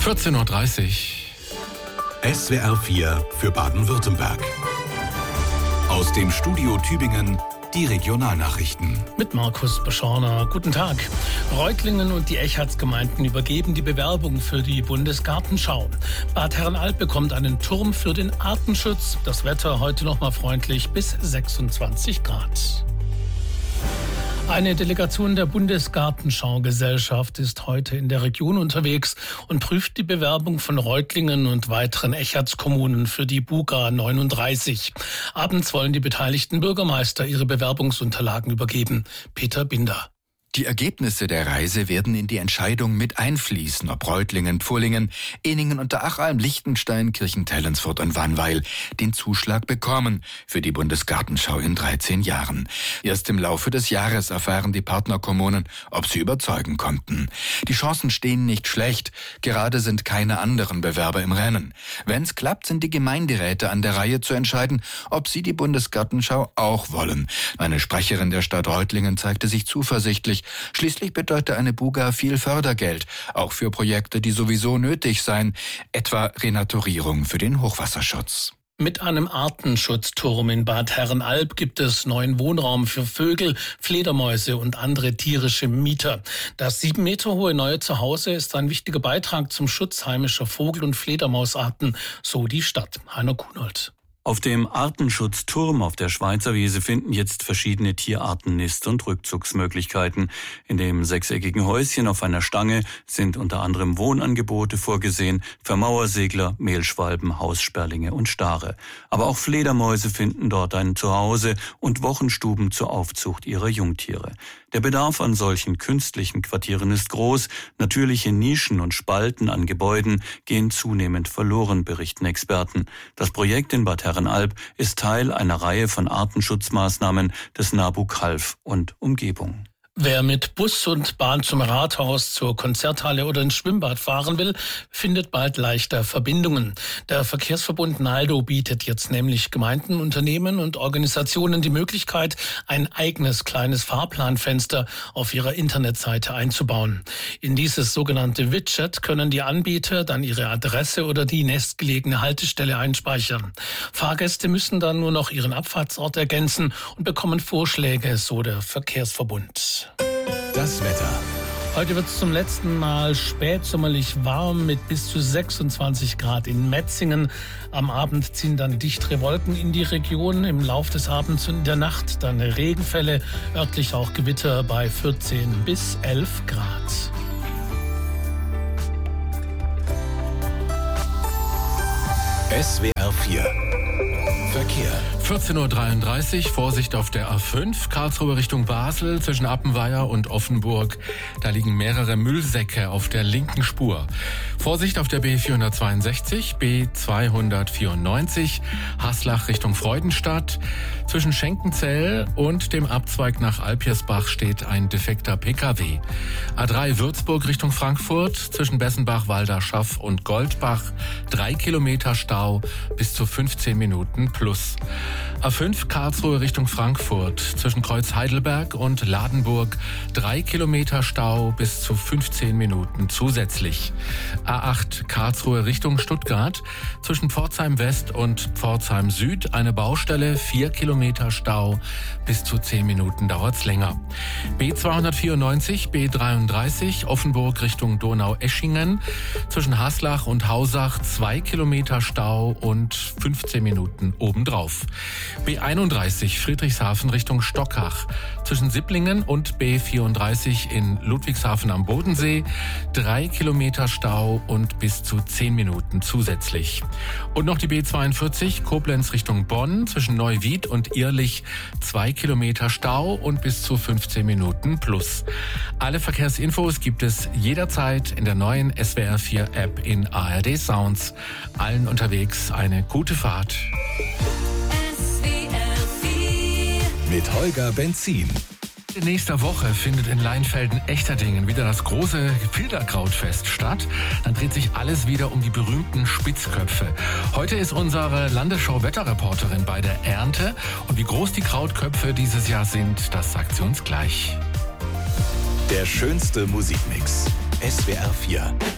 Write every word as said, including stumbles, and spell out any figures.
vierzehn Uhr dreißig. S W R vier für Baden-Württemberg. Aus dem Studio Tübingen die Regionalnachrichten. Mit Markus Beschorner. Guten Tag. Reutlingen und die Echartsgemeinden übergeben die Bewerbung für die Bundesgartenschau. Bad Herrenalb bekommt einen Turm für den Artenschutz. Das Wetter heute noch mal freundlich bis sechsundzwanzig Grad. Eine Delegation der Bundesgartenschau-Gesellschaft ist heute in der Region unterwegs und prüft die Bewerbung von Reutlingen und weiteren Echartskommunen für die Buga neununddreißig. Abends wollen die beteiligten Bürgermeister ihre Bewerbungsunterlagen übergeben. Peter Binder. Die Ergebnisse der Reise werden in die Entscheidung mit einfließen, ob Reutlingen, Pfullingen, Ehningen, Unterachalm, Liechtenstein, Kirchentellensfurt und Wannweil den Zuschlag bekommen für die Bundesgartenschau in dreizehn Jahren. Erst im Laufe des Jahres erfahren die Partnerkommunen, ob sie überzeugen konnten. Die Chancen stehen nicht schlecht, gerade sind keine anderen Bewerber im Rennen. Wenn's klappt, sind die Gemeinderäte an der Reihe zu entscheiden, ob sie die Bundesgartenschau auch wollen. Eine Sprecherin der Stadt Reutlingen zeigte sich zuversichtlich. Schließlich bedeutet eine Buga viel Fördergeld, auch für Projekte, die sowieso nötig seien, etwa Renaturierung für den Hochwasserschutz. Mit einem Artenschutzturm in Bad Herrenalb gibt es neuen Wohnraum für Vögel, Fledermäuse und andere tierische Mieter. Das sieben Meter hohe neue Zuhause ist ein wichtiger Beitrag zum Schutz heimischer Vogel- und Fledermausarten, so die Stadt. Heiner Kunold. Auf dem Artenschutzturm auf der Schweizer Wiese finden jetzt verschiedene Tierarten Nist- und Rückzugsmöglichkeiten. In dem sechseckigen Häuschen auf einer Stange sind unter anderem Wohnangebote vorgesehen für Mauersegler, Mehlschwalben, Haussperlinge und Stare. Aber auch Fledermäuse finden dort ein Zuhause und Wochenstuben zur Aufzucht ihrer Jungtiere. Der Bedarf an solchen künstlichen Quartieren ist groß. Natürliche Nischen und Spalten an Gebäuden gehen zunehmend verloren, berichten Experten. Das Projekt in Bad Herrenalb ist Teil einer Reihe von Artenschutzmaßnahmen des NABU Calw und Umgebung. Wer mit Bus und Bahn zum Rathaus, zur Konzerthalle oder ins Schwimmbad fahren will, findet bald leichter Verbindungen. Der Verkehrsverbund Naldo bietet jetzt nämlich Gemeinden, Unternehmen und Organisationen die Möglichkeit, ein eigenes kleines Fahrplanfenster auf ihrer Internetseite einzubauen. In dieses sogenannte Widget können die Anbieter dann ihre Adresse oder die nächstgelegene Haltestelle einspeichern. Fahrgäste müssen dann nur noch ihren Abfahrtsort ergänzen und bekommen Vorschläge, so der Verkehrsverbund. Das Wetter. Heute wird es zum letzten Mal spätsommerlich warm mit bis zu sechsundzwanzig Grad in Metzingen. Am Abend ziehen dann dichtere Wolken in die Region. Im Lauf des Abends und in der Nacht dann Regenfälle, örtlich auch Gewitter bei vierzehn bis elf Grad. S W R vier Verkehr. vierzehn Uhr dreiunddreißig, Vorsicht auf der A fünf, Karlsruhe Richtung Basel, zwischen Appenweier und Offenburg. Da liegen mehrere Müllsäcke auf der linken Spur. Vorsicht auf der B vierhundertzweiundsechzig, B zweihundertvierundneunzig, Haslach Richtung Freudenstadt. Zwischen Schenkenzell und dem Abzweig nach Alpirsbach steht ein defekter P K W. A drei Würzburg Richtung Frankfurt, zwischen Bessenbach, Walderschaff und Goldbach. Drei Kilometer Stau, bis zu fünfzehn Minuten plus. A fünf Karlsruhe Richtung Frankfurt, zwischen Kreuz Heidelberg und Ladenburg. Drei Kilometer Stau, bis zu fünfzehn Minuten zusätzlich. A acht Karlsruhe Richtung Stuttgart, zwischen Pforzheim West und Pforzheim Süd eine Baustelle, vier Kilometer Stau, bis zu zehn Minuten dauert's länger. B zweihundertvierundneunzig, B dreiunddreißig Offenburg Richtung Donau-Eschingen, zwischen Haslach und Hausach zwei Kilometer Stau und fünfzehn Minuten obendrauf. B einunddreißig Friedrichshafen Richtung Stockach, zwischen Sipplingen und B vierunddreißig in Ludwigshafen am Bodensee, drei Kilometer Stau und bis zu zehn Minuten zusätzlich. Und noch die B zweiundvierzig Koblenz Richtung Bonn, zwischen Neuwied und Irlich, zwei Kilometer Stau und bis zu fünfzehn Minuten plus. Alle Verkehrsinfos gibt es jederzeit in der neuen S W R vier App in A R D Sounds. Allen unterwegs eine gute Fahrt. Mit Holger Benzin. In nächster Woche findet in Leinfelden-Echterdingen wieder das große Filderkrautfest statt. Dann dreht sich alles wieder um die berühmten Spitzköpfe. Heute ist unsere Landesschau-Wetterreporterin bei der Ernte. Und wie groß die Krautköpfe dieses Jahr sind, das sagt sie uns gleich. Der schönste Musikmix. S W R vier.